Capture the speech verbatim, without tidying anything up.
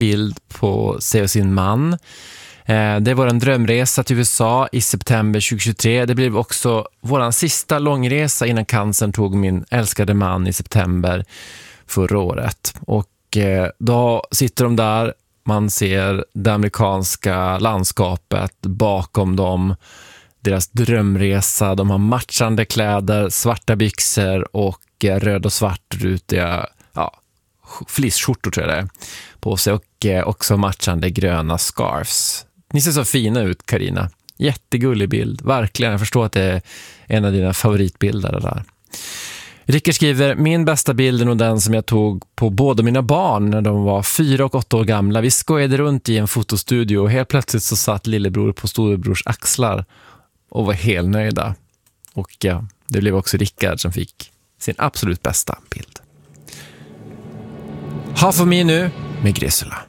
bild på sig och sin man. Eh, det var en drömresa till U S A i september tjugohundratjugotre. Det blev också våran sista långresa innan cancern tog min älskade man i september förra året. Och eh, då sitter de där, man ser det amerikanska landskapet bakom dem, deras drömresa. De har matchande kläder, svarta byxor och eh, röd och svart rutiga, ja, fleeceskjortor tror jag det är, på sig, och eh, också matchande gröna scarfs. Ni ser så fina ut, Carina. Jättegullig bild, verkligen. Jag förstår att det är en av dina favoritbilder där. Rickard skriver, min bästa bild är nog den som jag tog på båda mina barn när de var fyra och åtta år gamla. Vi skojade runt i en fotostudio och helt plötsligt så satt lillebror på storebrors axlar och var helt nöjda. Och ja, det blev också Rickard som fick sin absolut bästa bild. Ha för mig nu med Grisula.